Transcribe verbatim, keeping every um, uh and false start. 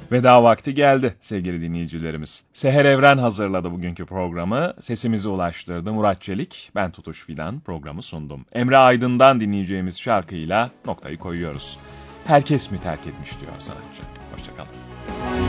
Veda vakti geldi sevgili dinleyicilerimiz. Seher Evren hazırladı bugünkü programı. Sesimizi ulaştırdı Murat Çelik. Ben Tutuş Fidan programı sundum. Emre Aydın'dan dinleyeceğimiz şarkıyla noktayı koyuyoruz. Herkes mi terk etmiş diyor sanatçı. Hoşçakalın.